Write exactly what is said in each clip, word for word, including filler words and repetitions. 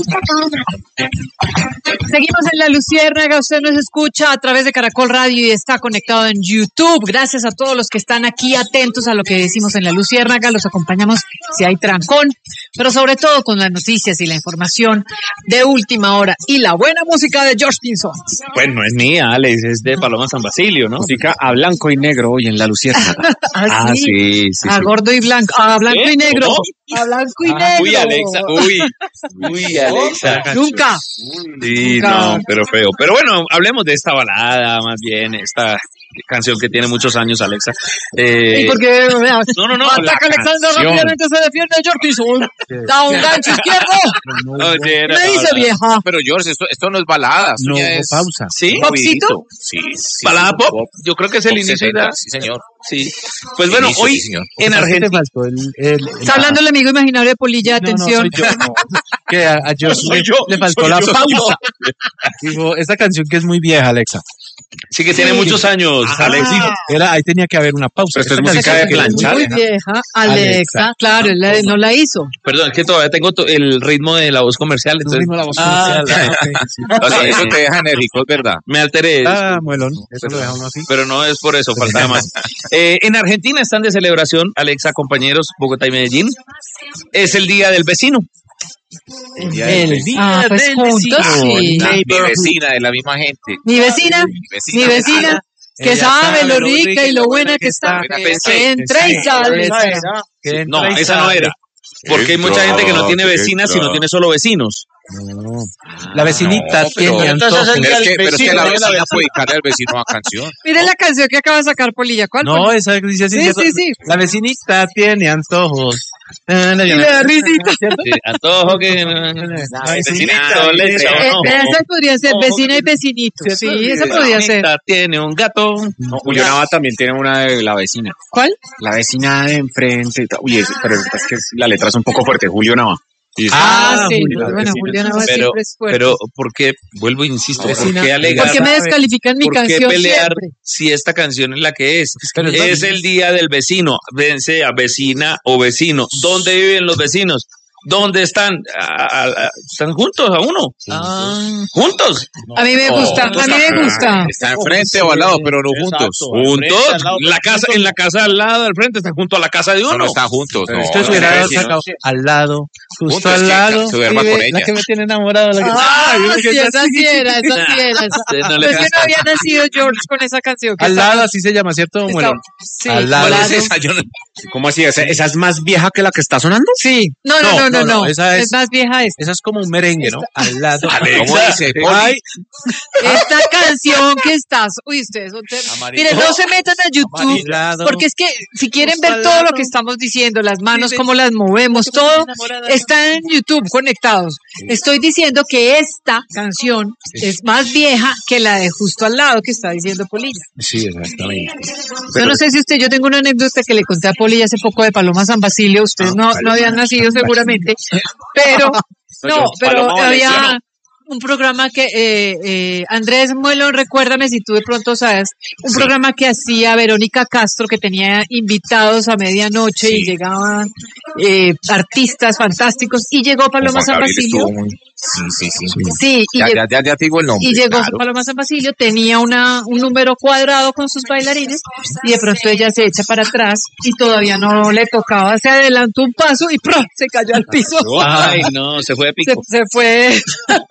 Seguimos en La Luciérnaga, usted nos escucha a través de Caracol Radio y está conectado en YouTube. Gracias a todos los que están aquí atentos a lo que decimos en La Luciérnaga, los acompañamos si hay trancón, pero sobre todo con las noticias y la información de última hora y la buena música de George Pinzón. Bueno, no es mía, Alex, es de Paloma San Basilio, ¿no? Música a blanco y negro hoy en La Luciérnaga. ¿Ah, Ah, sí? sí, sí. A sí. gordo y blanco, a blanco ¿Eh? y negro, ¿Cómo? a blanco y Ah, negro. Uy, Alexa, uy, uy, Alexa. Nunca. Sí, no, pero feo. Pero bueno, hablemos de esta balada, más bien, esta canción que tiene muchos años, Alexa. Eh, ¿Y por qué? No, no, no. Ataca Alexander, canción. rápidamente se defiende George Pinzón. Da un gancho izquierdo. Oye, era- Me dice vieja. Pero George, esto, esto no es balada, esto No ya hubo es pausa. ¿Sí? ¿Popcito? Sí, sí. ¿Balada pop? Yo creo que es el Pop inicio de sesenta, la... sí, señor. Sí. Pues bueno, Inicio, hoy sí, señor. en ¿Qué te Argentina... faltó? El, el, el- Está hablando el amigo imaginario de Polilla, No, no, atención. soy yo, no. Que a, a George Soy le, yo, le faltó soy la yo. pausa. Dijo, esta canción que es muy vieja, Alexa. Sí que tiene muchos años, Alex. Ah. Era, ahí tenía que haber una pausa. Pero esto es Esta música canción de es planchar. Muy vieja, Alexa, Alexa. claro, él la- no la hizo. Perdón, es que todavía tengo to- el ritmo de la voz comercial, No entonces ritmo la voz Ah, comercial. Ah, ok, sí. O sea, eso te deja enérgico, es verdad. me alteré. Ah, muelón. Eso lo deja uno así. Pero no es por eso, faltaba más. Eh, en Argentina están de celebración, Alexa, compañeros, Bogotá y Medellín. Es el Día del Vecino. El día Ah, pues del juntos, vecino. sí. La- mi vecina, de la misma gente. Mi vecina, mi vecina, que Ella sabe lo rica y lo buena que está. Buena Que pensé. entra y sale. Que No, entra y esa no sale. era. Porque hay mucha gente que no tiene vecinas, sino tiene solo vecinos. No. La vecinita No, pero- tiene Entonces antojo. Pero es que, pero es que la vecino, vecina puede dedicarle al vecino una canción. Mire la canción que acaba de sacar Polilla. ¿Cuál? No, esa dice así. Sí, ¿cierto? sí, sí. La vecinita tiene antojos. Y le da risita. Sí, antojo que... Vecinito, le echa Eh, un ojo. esa podría ser vecina y vecinito. Sí, esa podría ser. Vecinita tiene un gato. No, Julio Nava también tiene una de la vecina. ¿Cuál? La vecina de enfrente. Uy, es- pero es que la letra es un poco fuerte, Julio Nava. Sí, sí. Ah, sí. Julia, Bueno, vecina. Juliana va Pero, siempre es fuerte. pero, ¿por qué? Vuelvo e insisto, ¿por Vecina, qué alegar? ¿Por qué me descalifican mi ¿Por qué canción pelear siempre? si esta canción es la que es? Pero es Es la- el día del vecino, bien sea vecina o vecino. ¿Dónde viven los vecinos? ¿Dónde están? A- a- a- ¿Están juntos a uno? Ah, ¿Juntos? a mí me gusta, a mí me gusta. Está enfrente o al lado, pero no juntos. ¿Juntos? La casa, en la casa al lado, al frente, están junto a la casa de No, uno. no están juntos. Pero No, esto se no, hubiera no, no, sacado al lado, justo Juntos, al que lado. se duerma vive con La ella. que me tiene enamorado. La que... Ah, Ay, sí, esa sí era, esa sí era. esa- Ustedes no Pero les es que no gusta. había nacido George con esa canción. que Al estaba- lado, así se llama, ¿cierto, estaba- Muelón? Sí, Al lado. al ¿Cuál es lado. esa? Yo no- ¿Cómo así? ¿Esa, esa es más vieja que la que está sonando? Sí, no, no, no, no, no. esa Es es- más vieja esta. Esa es como un merengue, ¿no? Al lado. ¿Cómo dice? Ay, Esta canción que estás. Uy, ustedes son ter- Amarillo. Miren, no se metan a YouTube. al lado. Porque es que si quieren Justo ver al todo lo lado. que estamos diciendo, las manos, Sí, cómo las movemos, todo está en YouTube conectados. Estoy diciendo que esta canción es más vieja que la de justo al lado que está diciendo Polilla. Sí, exactamente. Yo no sé si usted, yo tengo una anécdota que le conté a Polilla hace poco de Paloma San Basilio. Ustedes no, no habían nacido seguramente, pero no, yo, pero Paloma había Valenciano. un programa que eh, eh, Andrés Muelón, recuérdame si tú de pronto sabes, un programa que hacía Verónica Castro que tenía invitados a medianoche y llegaban eh, artistas fantásticos y llegó Paloma Juan San Gabriel Basilio. estuvo muy- Sí, sí, sí. Sí, y Ya, llegó- ya, ya, ya te digo el nombre. y llegó claro. Paloma San Basilio, tenía una, un número cuadrado con sus bailarines y de pronto ella se echa para atrás y todavía no le tocaba, se adelantó un paso y ¡prum! Se cayó al piso. Ay, no, se fue de Se, pico. se fue,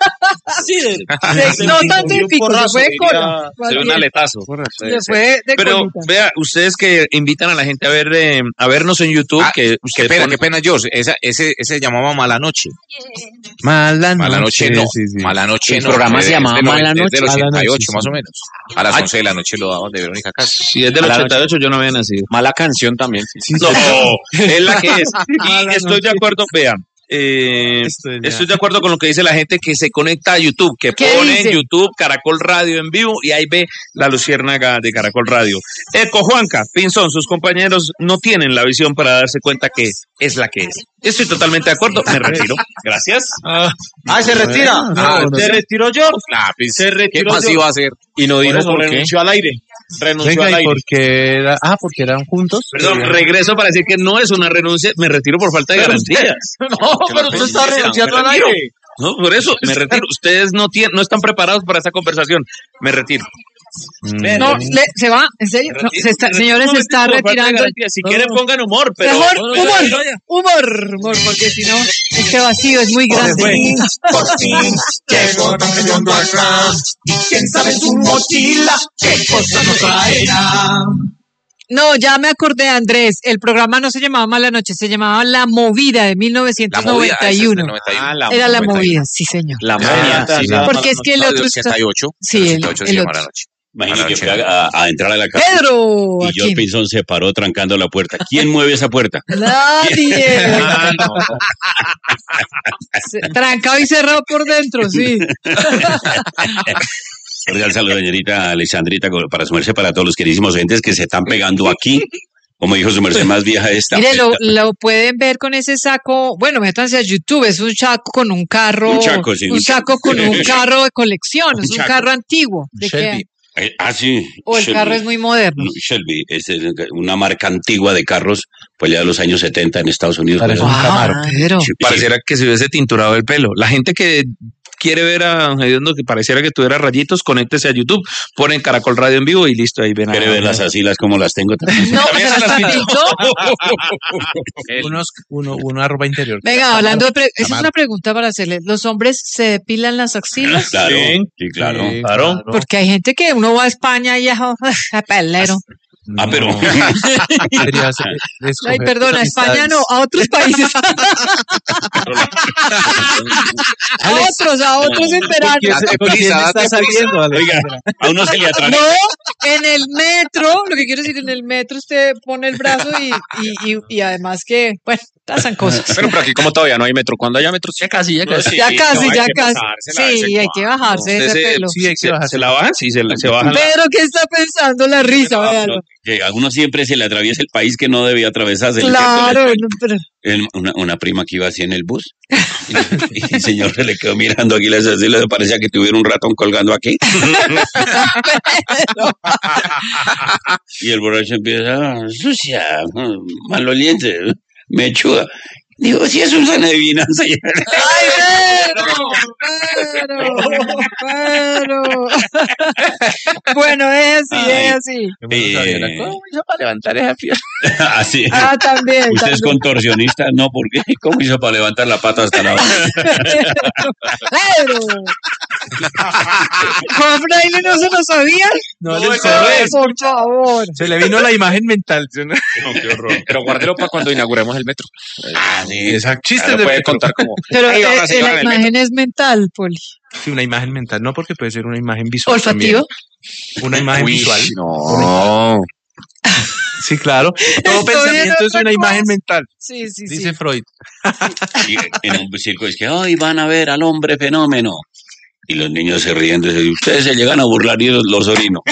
se- no tanto de pico, se fue de cola. Se dio un aletazo. Se fue de Pero colita. vea, ustedes que invitan a la gente a ver eh, a vernos en YouTube, Ah, que Qué usted pena, pone- qué pena, George. Esa, ese, ese se llamaba Mala Noche. Mala noche. Mala Noche no. Sí, sí. Mala Noche El no. programa Es se de- llamaba es del Mala noventa, es del Noche. Mala ochenta y ocho Noche, más sí. o menos. A las Ay. once de la noche lo daban de Verónica Castro. si es del A la ochenta y ocho, yo no había nacido. Mala canción también. Sí, No, es la que es. Mala Y estoy de noche. acuerdo, vean. eh, Esto ya. estoy de acuerdo con lo que dice la gente que se conecta a YouTube, que ¿Qué pone dice? en YouTube Caracol Radio en vivo y ahí ve la luciérnaga de Caracol Radio. Eco Juanca, Pinzón, sus compañeros no tienen la visión para darse cuenta que es la que es. Estoy totalmente de acuerdo, me retiro. Gracias. Ah, se retira. Ah, no, se no. retiró George. Ah, pues, Se ¿qué retiró más yo. iba a hacer? Y no dijo eso por qué. renunció al aire. Renunció Venga, al ¿y aire. por qué era? Ah, porque eran juntos. Perdón, regreso para decir que no es una renuncia, me retiro por falta de garantías. No, pero usted está renunciando al aire. No, por eso me retiro. Ustedes no tienen, no están preparados para esta conversación. Me retiro. No, le- se va, en serio. No, se está, señores, se está retirando. Si quieren pongan humor, pero Mejor no, no, no, humor, no, no, humor, humor, porque si no, este vacío es muy grande. Por fin llegó Don Gediondo acá. Y quién sabe su mochila, qué cosa nos traerá. No, ya me acordé, Andrés. El programa no se llamaba Mala Noche, se llamaba La Movida de mil novecientos noventa y uno. Ah, la Era La noventa y uno. Movida, sí, señor. La Ah, movida. sí, la- Porque es que el otro está... ochenta y ocho. Sí, el, ochenta y ocho se el llama otro. La Noche. Imagínate que Anoche. fue a, a entrar a la casa Pedro, y ¿a George quién? Pinzón se paró trancando la puerta. ¿Quién mueve esa puerta? Nadie. Ah, no. Se- Trancado y cerrado por dentro, sí. Cordial saludo, señorita Alexandrita, para su merced, para todos los queridísimos oyentes que se están pegando aquí. Como dijo su merced más vieja esta. Mire, lo, lo pueden ver con ese saco. Bueno, métanse a YouTube. Es un saco con un carro. Un chaco, sí, un un saco con un carro de colección. Es Un un chaco. carro antiguo. ¿De Shelby. qué? Eh, ah, sí. O el Shelby. carro es muy moderno. No, Shelby, es eh, una marca antigua de carros, pues ya de los años setenta en Estados Unidos. Parece pues, un Camaro. Pedro. sí, Pareciera que se hubiese tinturado el pelo. La gente que quiere ver a Don Gediondo que pareciera que tuviera rayitos, conéctese a YouTube, ponen Caracol Radio en vivo y listo, ahí ven a... ¿Quiere ver las asilas como las tengo? también? No, se las pintó. Unos, uno, uno arroba interior. Venga, hablando de... pre- Esa es Camaro. una pregunta para hacerle. ¿Los hombres se depilan las axilas? Claro, Sí. sí, claro. Sí, Claro. Porque hay gente que uno va a España y ya... A pelero. Ah, pero No. Debería ser- Ay, escoger perdona, a tus España amistades. no, a otros países. A otros, a otros en verano. ¿Quién se- ¿Con quién está saliendo, Oiga, a uno se le atraviesa. No, en el metro, lo que quiero decir, en el metro usted pone el brazo y, y, y, y además que, bueno, pasan cosas. Pero por aquí como todavía no hay metro, cuando haya metro, sí. Ya casi, ya casi. ya casi, no, hay ya que casi. bajársela de vez Sí, en hay que bajarse Usted ese se- pelo. Sí, hay que ¿Se, bajar. se la bajan? Sí, se, se bajan. la- Pero, ¿qué está pensando la risa? Véalo. Que a uno siempre se le atraviesa el país que no debía atravesarse. Claro, no, pero- El- una, una prima que iba así en el bus y, y el señor se le quedó mirando aquí las asilas, parecía que tuviera un ratón colgando aquí. Y el borracho empieza, "Ah, sucia, maloliente, mechuda. Digo, si es un san adivinanza. ¡Ay, pero! ¡Pero! Bueno, es así, Ay. es así. Eh, ¿Cómo hizo para levantar esa pierna? así. Ah, también. ¿Usted es también. contorsionista? No, ¿por qué? ¿Cómo hizo para levantar la pata hasta la ¡Pero! ¿Juan Fraile no se lo sabía? No, No, le eso se, es. Por favor. se le vino la imagen mental. ¿Sí? No, qué horror. Pero guárdelo para cuando inauguremos el metro. Ah, sí. Exacto. Chistes Claro, de puede metro. contar como... Pero Ahí va, eh, ahora sí eh, va la en el imagen es mental, Poli. Sí, una imagen mental, no porque puede ser una imagen visual. Olfativo. también. Una imagen Uy, visual. no. Sí, claro. Todo Estoy pensamiento en es otra una imagen cosa. mental, Sí, sí, sí. dice Freud. Y en un circo es que hoy van a ver al hombre fenómeno. Y los niños se ríen, y ustedes se llegan a burlar y los, los orino.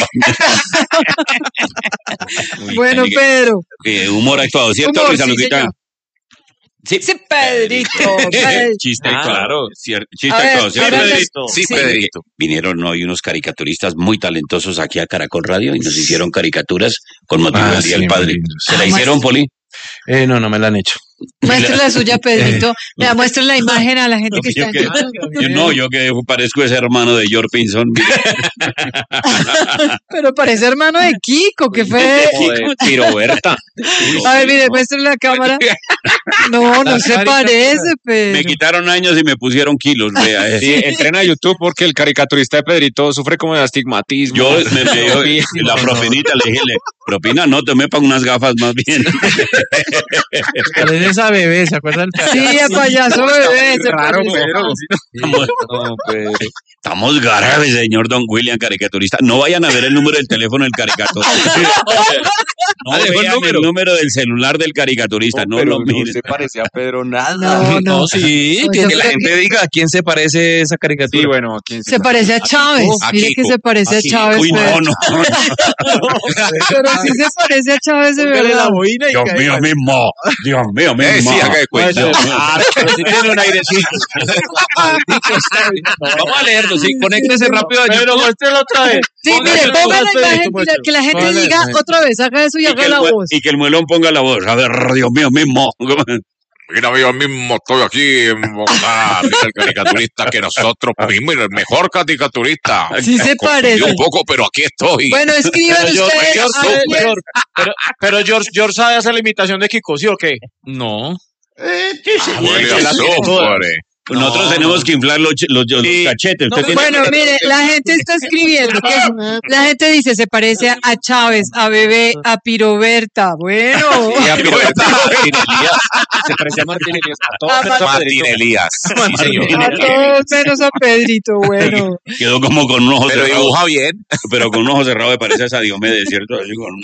Bueno, Así que, Pedro. eh, humor actuado, ¿cierto, Humor, Luisa sí, Luquita? señor. Sí, Sí, Pedrito. Pedro. chiste Ah, actuado. cier- chiste A ver, actuado, ¿cierto? hágale. Pedrito? Sí, Sí. Pedrito. Vinieron hoy unos caricaturistas muy talentosos aquí a Caracol Radio y nos hicieron caricaturas con motivo Ah, del Día sí, del Padre. muy lindos. ¿Se la Ah, hicieron, Poli? Eh, no, no me la han hecho. Muestre la suya, Pedrito. Vea, muestre la imagen a la gente que Yo está en que- YouTube. Yo no, yo que parezco ese hermano de George Pinzón. Pero parece hermano de Kiko, que fue. Como de Piroberta. A ver, mire, muestre la cámara. No, no se parece, Me Pedro. quitaron años y me pusieron kilos, vea eso. Sí, entrena a YouTube porque el caricaturista de Pedrito sufre como de astigmatismo. Yo me, me dio la propinita, le dije, le- propina no, te me pago unas gafas más bien. Parece esa bebé, ¿se acuerdan? Sí, el payaso bebé. se Raro, parece. Pedro. Estamos, No, Pedro. estamos graves, señor Don William, caricaturista. No vayan a ver el número del teléfono del caricaturista. No Ah, dejó el vean número. el número del celular del caricaturista, no pero lo miren. se parecía a Pedro nada. No, no. sí, No, que, yo que la creo gente diga a quién se parece esa caricatura. Sí, bueno, ¿a quién Se parece a Chávez. A Mire que Kiko. se parece a A Kiko. Chávez. Uy, no, Pedro. no. Pero sí se parece a Chávez de Póngale verdad. la boina y Dios cae. mío mismo. Dios mío mismo. Eh, sí, haga de cuenta. Dios mío. Ah, pero sí tiene un airecito. Vamos a leerlo, sí, conéctese rápido a Pero YouTube. muéstrelo otra vez. Sí, mire, Póngale ponga la otra vez, imagen, muestre. que la gente Póngale diga la imagen. otra vez, haga eso y Y que, haga el, la mue- voz. y que el muelón ponga la voz. A ver, Dios mío mismo. Mira, yo mismo estoy aquí en Bogotá. Mira el caricaturista que nosotros vimos, el mejor caricaturista. Sí se parece. Un poco, pero aquí estoy. Bueno, escriban Pero George, ustedes. George, a ver, George, pero, pero George, George sabe hacer la imitación de Kiko, ¿sí o qué? No. Eh, sí, sí, Huele sí, a la tiene toda. azúcar. Nosotros No, tenemos no. que inflar los, los, los Sí. cachetes. Usted No, tiene- Bueno, mire, la gente está escribiendo que la gente dice se parece a Chávez, a Bebé, a Piroberta. Bueno, Y a Piroberta, Martín Elías. Se parecía a Martín Elías. A todos A menos a Martín Pedrito. Elías. Sí, señor. a todos menos a Pedrito. Bueno, Quedó como con un ojo Pero cerrado. dibuja bien. Pero con un ojo cerrado me parece a esa Diomedes, ¿cierto? Así con...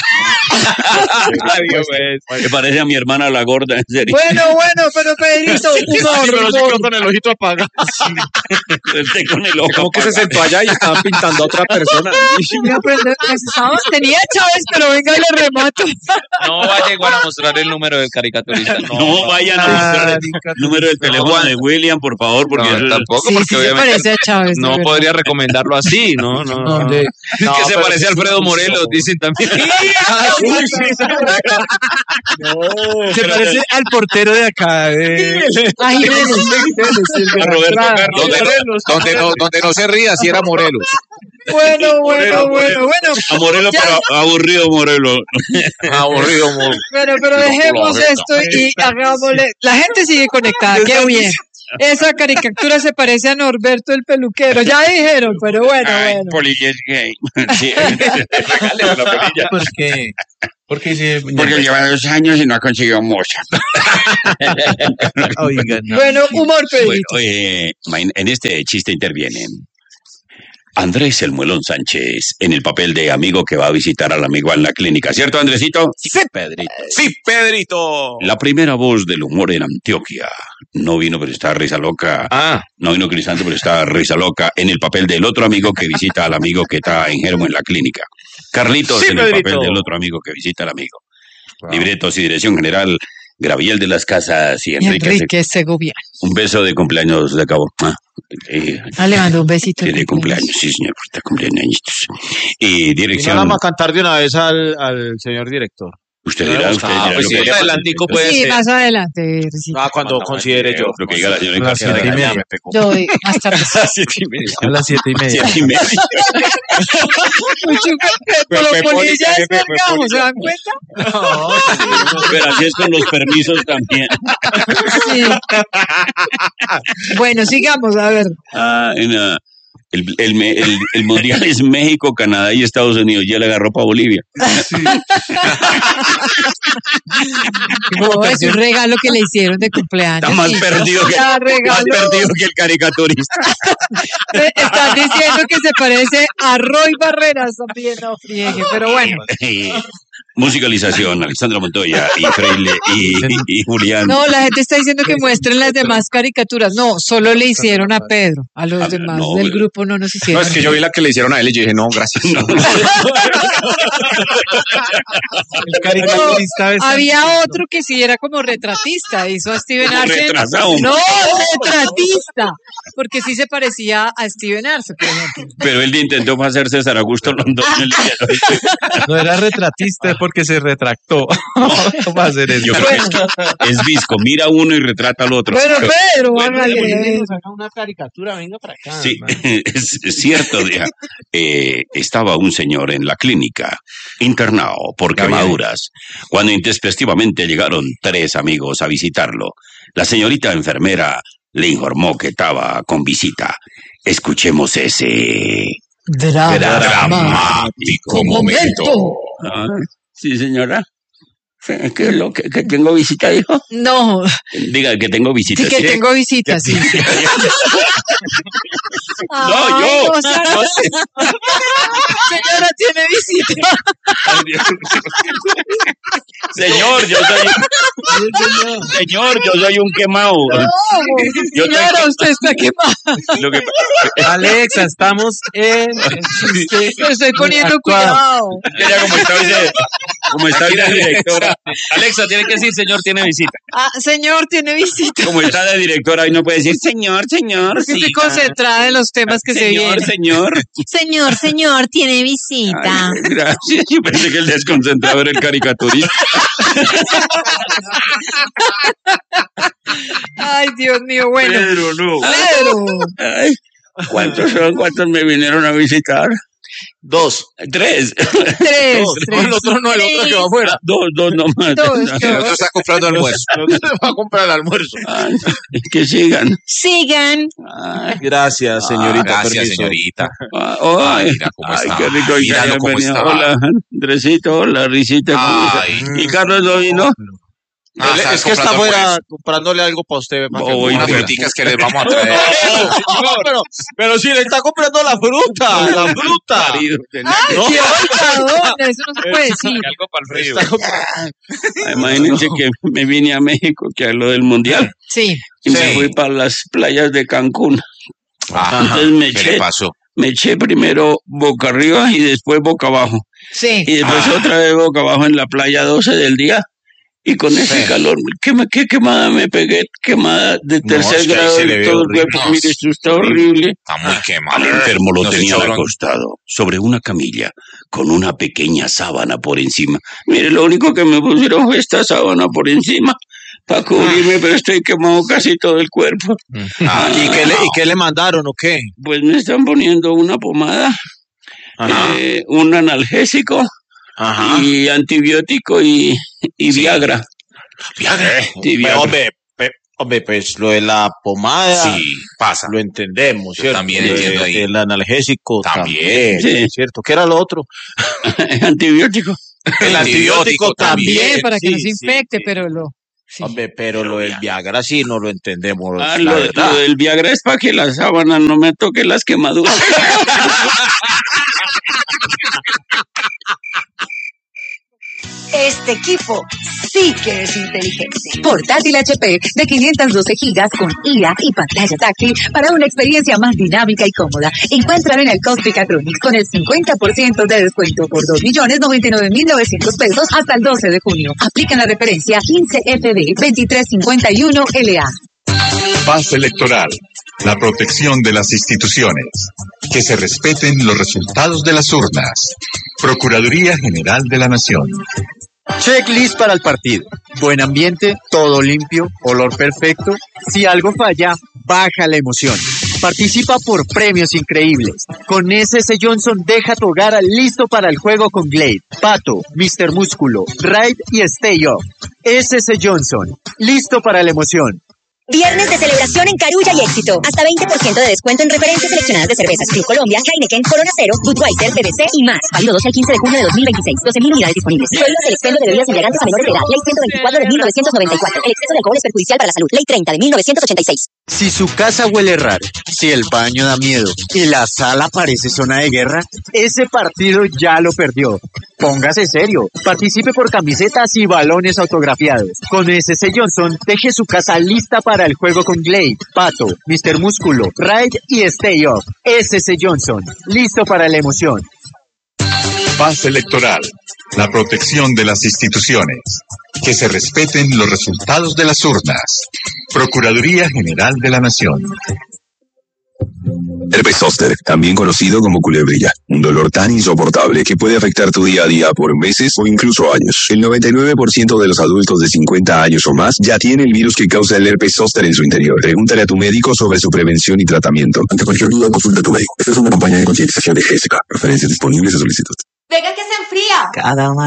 Me parece a mi hermana la gorda, en serio. bueno, bueno, pero Pedrito, humor, Pero sí humor. quedó con el ojito apagado. Este con el ojo Como que se apagado. sentó allá y estaban pintando a otra persona. Mira, pues, pues, estábamos- tenía Chávez, pero venga, le remato. No vaya igual a mostrar el número del caricaturista. No, No vayan a buscar el número del teléfono de William, por favor, porque No, eso- tampoco, Sí, porque sí se obviamente parece a Chávez. de no verdad. podría recomendarlo así, ¿no? No, no. Hombre. Es que se pero parece sí a Alfredo es Morelos, dicen también. Se parece al portero de acá. Eh. A Jiménez. a Roberto Claro. Carlos. Donde no, donde, no, donde no se ría, si era Morelos. Bueno, bueno, bueno, bueno. A Morelos, Ya. pero aburrido Morelos. Aburrido, Morelos. Pero, pero dejemos esto y hagámosle. La gente sigue conectada, qué bien. Esa caricatura se parece a Norberto el peluquero. Ya dijeron, pero bueno, Ay, bueno. Polilla es gay. Sí, ¿Por qué? Porque si... porque lleva dos años y no ha conseguido moza. Oigan, no. Bueno, humor, Bueno, Pedrito. eh, main- en este chiste intervienen Andrés el Muelón Sánchez en el papel de amigo que va a visitar al amigo en la clínica, ¿cierto, Andresito? Sí, Pedrito. Sí, Pedrito. La primera voz del humor en Antioquia. No vino, pero está risa loca. Ah, No vino Crisanto, pero está risa loca en el papel del otro amigo que visita al amigo que está enfermo en la clínica. Carlitos Sí, en el Pedrito. papel del otro amigo que visita al amigo. Libretos y dirección general, Graviel de las Casas y Y Enrique. Enrique Segoviano. Un beso de cumpleaños de cabo. Ah, eh, Ah, le mando un besito. de cumpleaños, sí, señor, está cumpleaños. Y Y no dirección, vamos a cantar de una vez al, al señor director. usted dirá, usted Ah, dirá pues lo sí, que- más adelantico puede Sí, ser. más adelante. sí. Ah, cuando considere yo. Lo que diga la señora A las Encarnación. siete y media. Yo doy más tarde. A las siete y media. Siete y media. Los polillas cercamos, ¿se dan cuenta? Pero así es con los permisos también. Sí. Bueno, sigamos, a ver. Ah, en, ah, el, el, me- el- el mundial es México, Canadá y Estados Unidos. Ya le agarró para Bolivia. No, es un regalo que le hicieron de cumpleaños. Está más sí. perdido que, Ya más regaló. perdido que el caricaturista. Eh, Están diciendo que se parece a Roy Barreras también, no friegue, pero bueno. Musicalización, Alexandra Montoya y Freile y, y Julián. No, la gente está diciendo que muestren las demás caricaturas. No, solo le hicieron a Pedro. A los Ah, demás no, del pero- grupo no nos No, hicieron. es que yo vi la que le hicieron a él y yo dije, no, gracias. El caricaturista de Había otro que sí era como retratista, hizo a Steven Como Arce. retrasado. No, retratista, porque sí se parecía a Steven Arce, por ejemplo. Pero él intentó hacer César Augusto Londoño. No era retratista, es porque se retractó. ¿Cómo va a hacer eso? Yo creo que es, que es visco. Mira uno y retrata al otro. Bueno, Pedro, Bueno, hágale. Una caricatura, venga para acá. Sí, es, es cierto. Dia. Eh, estaba un señor en la clínica, internado por quemaduras, cuando intempestivamente llegaron tres amigos a visitarlo. La señorita enfermera le informó que estaba con visita. Escuchemos ese Drama. dramático momento. Ah, sí, señora. ¿Qué es lo que, que tengo visita, dijo? No, Diga que tengo visita. sí que ¿sí? tengo visitas, sí. No, Ay, yo. no, Sara. yo sé. Señora, tiene visita. Señor, yo soy señor, yo soy un quemado. No, Yo señora, tengo- usted está quemada. Lo que- Alexa, estamos en el chiste Le estoy poniendo actuado. cuidado. ella como está dice, Como está Aquí la la directora, Alexa tiene que decir, señor, tiene visita. Ah, señor, tiene visita. como está la directora, y no puede decir, señor, señor. Porque sí, estoy concentrada en los temas que se señor, vienen. señor. Señor, señor, tiene visita. Ay, gracias. Yo pensé que el desconcentrado era el caricaturista. Ay, Dios mío, bueno. Pedro, no. Pedro. Ay, ¿cuántos son? ¿Cuántos me vinieron a visitar? Dos. Tres. Tres. Dos. No, el otro no, el otro que va afuera. Dos, dos nomás. Dos, El dos. otro está comprando almuerzo. El otro va a comprar el almuerzo. Ay, que sigan. Sigan. Ay, Gracias, señorita. Gracias, permiso. señorita. ah, ay, mira cómo ay, está. qué rico. y Míralo ya cómo venía. está. Hola, Andresito. Hola, Risita. ¿cómo está? Ay. ¿Y Carlos no vino? Ah, Él- está es que está comprando afuera almuerzo. comprándole algo para usted. para que- Oye, Unas pero- fruticas que les vamos a traer. No, pero, pero si le está comprando la fruta, la fruta. Marido, tenía Ay, No. Dios, ¿dónde? Eso no se puede decir. Algo para el frío. Está comprando- que- Imagínense que me vine a México, que es lo del mundial, Sí. y me Sí. fui para las playas de Cancún. Ajá. Entonces me ¿Qué eché, le pasó? me eché primero boca arriba y después boca abajo. Sí. Y después Ah. otra vez boca abajo en la playa doce del día. Y con ese Sí. calor, ¿qué, me- qué quemada me pegué? Quemada de No, tercer es que ahí grado se en le ve todo el horrible. cuerpo. Mire, esto está horrible. Está muy quemado. Al enfermo lo No se tenían echó bronca. acostado sobre una camilla con una pequeña sábana por encima. Mire, lo único que me pusieron fue esta sábana por encima para cubrirme, pero estoy quemado casi todo el cuerpo. Ah, ¿Y qué, le, ¿Y qué le mandaron o qué? Pues me están poniendo una pomada, Ajá. eh, un analgésico Ajá. y antibiótico y, y Sí. Viagra. Viagra. Sí, Pero, Viagra. hombre, pe- hombre, pues lo de la pomada Sí, pasa. lo entendemos, Yo ¿cierto? también Lo de- entiendo ahí. El analgésico También. también, Sí. ¿cierto? ¿Qué era lo otro? Antibiótico. El antibiótico también. Bien, para que sí, no se sí, infecte, sí. pero lo. Sí. Hombre, pero lo del Viagra sí no lo entendemos, Ah, la lo, verdad. lo del Viagra es para que la sábana no me toque las quemaduras. Este equipo sí que es inteligente. Portátil H P de quinientos doce gigas con I A y pantalla táctil para una experiencia más dinámica y cómoda. Encuéntralo en el Mechatronics con el cincuenta por ciento de descuento por dos millones noventa y nueve mil novecientos pesos hasta el doce de junio. Aplican la referencia quince F B veintitrés cincuenta y uno L A. Paz electoral. La protección de las instituciones. Que se respeten los resultados de las urnas. Procuraduría General de la Nación. Checklist para el partido. Buen ambiente, todo limpio, olor perfecto. Si algo falla, baja la emoción. Participa por premios increíbles. Con S S Johnson deja tu hogar listo para el juego con Glade, Pato, mister Músculo, Raid y Stay Off. S S Johnson, listo para la emoción. Viernes de celebración en Carulla y Éxito. Hasta veinte por ciento de descuento en referencias seleccionadas de cervezas Club Colombia, Heineken, Corona Cero, Budweiser, B B C y más. Válido doce al quince de junio de dos mil veintiséis. doce mil unidades disponibles. Prohíbas el expendio de bebidas embriagantes a menores de edad. Ley ciento veinticuatro de mil novecientos noventa y cuatro. El exceso de alcohol es perjudicial para la salud. Ley treinta de mil novecientos ochenta y seis. Si su casa huele raro, si el baño da miedo y la sala parece zona de guerra, ese partido ya lo perdió. Póngase serio. Participe por camisetas y balones autografiados. Con S S Johnson, deje su casa lista para el juego con Glade, Pato, mister Músculo, Raid y Stay Off. S S Johnson, listo para la emoción. Paz electoral. La protección de las instituciones. Que se respeten los resultados de las urnas. Procuraduría General de la Nación. Herpes zóster, también conocido como culebrilla, un dolor tan insoportable que puede afectar tu día a día por meses o incluso años. El noventa y nueve por ciento de los adultos de cincuenta años o más ya tiene el virus que causa el herpes zóster en su interior. Pregúntale a tu médico sobre su prevención y tratamiento. Ante cualquier duda, consulta a tu médico. Esta es una campaña de concientización de G S K. Referencias disponibles a solicitud. Venga que se enfría. Cada